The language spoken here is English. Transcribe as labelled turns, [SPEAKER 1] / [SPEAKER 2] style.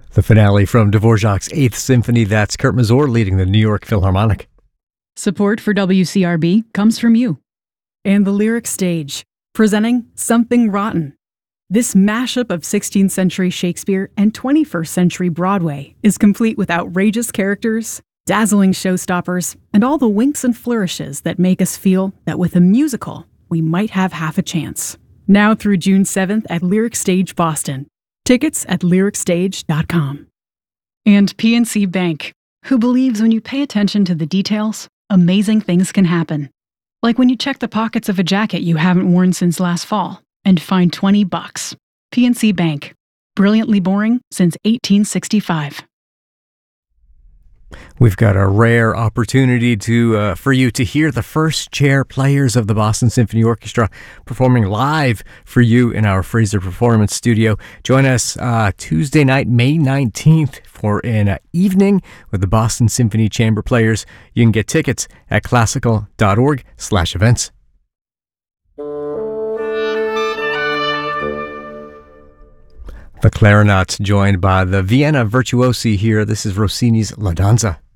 [SPEAKER 1] The finale from Dvorak's Eighth Symphony. That's Kurt Masur leading the New York Philharmonic.
[SPEAKER 2] Support for WCRB comes from you. And the Lyric Stage, presenting Something Rotten. This mashup of 16th century Shakespeare and 21st century Broadway is complete with outrageous characters, dazzling showstoppers, and all the winks and flourishes that make us feel that with a musical, we might have half a chance. Now through June 7th at Lyric Stage Boston. Tickets at lyricstage.com. And PNC Bank, who believes when you pay attention to the details, amazing things can happen. Like when you check the pockets of a jacket you haven't worn since last fall and find $20. PNC Bank. Brilliantly boring since 1865.
[SPEAKER 1] We've got a rare opportunity for you to hear the first chair players of the Boston Symphony Orchestra performing live for you in our Fraser Performance Studio. Join us Tuesday night, May 19th for an evening with the Boston Symphony Chamber Players. You can get tickets at classical.org/events. The Clarinets joined by the Vienna Virtuosi here. This is Rossini's La Danza.